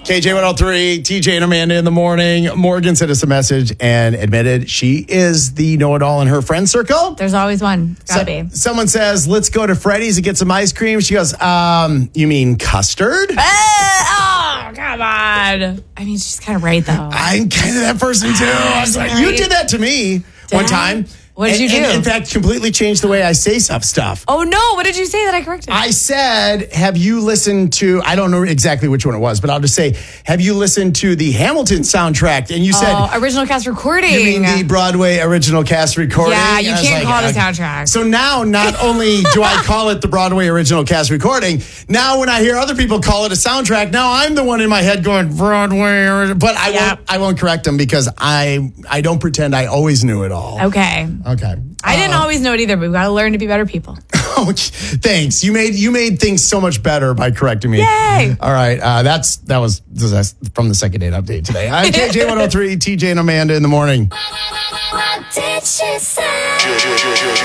KJ103, TJ and Amanda in the morning. Morgan sent us a message and admitted she is the know-it-all in her friend circle. There's always one. Gotta be. Someone says, let's go to Freddy's and get some ice cream. She goes, you mean custard? Oh, come on. I mean, she's kind of right, though. I'm kind of that person, too. I was like, you did that to me one time. What did you do? And in fact, completely changed the way I say stuff. Oh, no. What did you say that I corrected? I said, have you listened to, I don't know exactly which one it was, but I'll just say, have you listened to the Hamilton soundtrack? And you said, original cast recording. You mean the Broadway original cast recording? Yeah, you can't call it a soundtrack. So now, not only do I call it the Broadway original cast recording, now when I hear other people call it a soundtrack, now I'm the one in my head going, Broadway, but I won't correct them because I don't pretend I always knew it all. Okay. I didn't always know it either, but we've got to learn to be better people. Oh, thanks. You made things so much better by correcting me. Yay! All right, that was from the second date update today. I'm KJ103, TJ and Amanda in the morning. What did she say?